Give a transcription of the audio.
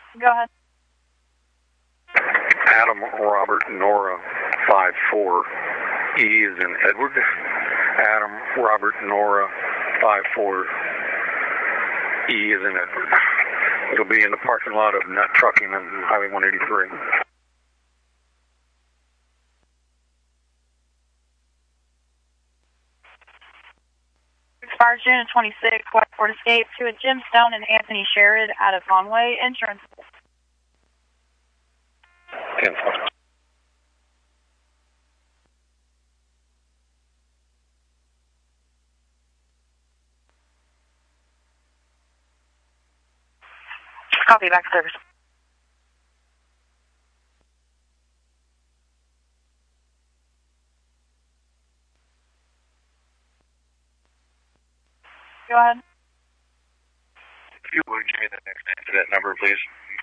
Go ahead. Adam Robert Nora 54. E is in Edward. Adam Robert Nora 54. E is in Edward. It'll be in the parking lot of Nut Trucking on Highway 183. Expires June 26, Westport Escape to a Jim Stone and Anthony Sherrod out of Conway. Insurance. 10. Copy, back to service. Go ahead. If you would give me the next incident number, please.